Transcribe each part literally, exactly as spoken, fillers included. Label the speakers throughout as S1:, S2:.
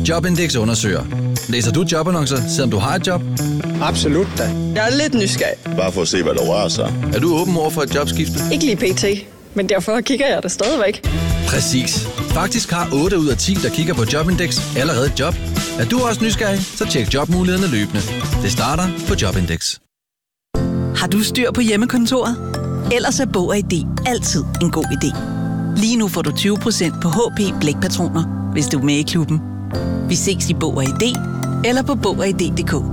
S1: Jobindex undersøger. Læser du jobannoncer, selvom du har et job?
S2: Absolut da.
S3: Jeg er lidt nysgerrig.
S4: Bare for at se, hvad der rører sig.
S1: Er du åben over for et jobskifte?
S3: Ikke lige pt, men derfor kigger jeg det stadigvæk.
S1: Præcis. Faktisk har otte ud af ti, der kigger på Jobindex, allerede et job. Er du også nysgerrig, så tjek jobmulighederne løbende. Det starter på Jobindex.
S5: Har du styr på hjemmekontoret? Ellers er Bog og I D altid en god idé. Lige nu får du tyve procent på H P blækpatroner, hvis du er med i klubben. Vi ses i Bog og I D eller på bog og i d punktum d k.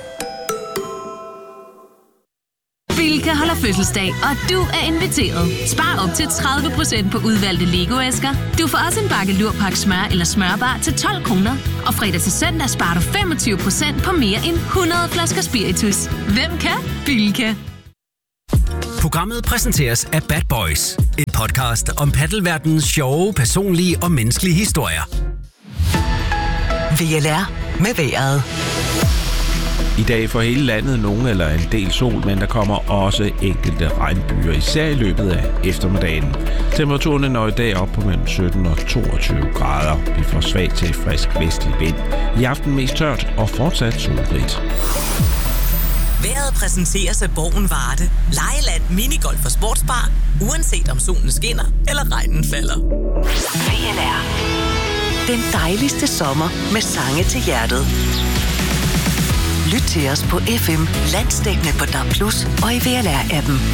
S6: Bilka holder fødselsdag, og du er inviteret. Spar op til tredive procent på udvalgte Lego-æsker. Du får også en bakke lurpak smør eller smørbar til tolv kroner. Og fredag til søndag sparer du femogtyve procent på mere end hundrede flasker spiritus. Hvem kan? Bilka.
S7: Programmet præsenteres af Bad Boys. Et podcast om paddelverdenens sjove, personlige og menneskelige historier.
S5: V L R med vejret.
S8: I dag for hele landet nogen eller en del sol, men der kommer også enkelte regnbyer, især i løbet af eftermiddagen. Temperaturen når i dag op på mellem sytten og toogtyve grader. Vi får svag til frisk vestlig vind. I aften mest tørt og fortsat solrigt.
S5: Vejret præsenteres af Borgen Varde. Lejeland, minigolf og sportsbar. Uanset om solen skinner eller regnen falder. V L R. Den dejligste sommer med sange til hjertet. Lyt til os på F M, landsdækkende på D A B plus og i V L R-appen.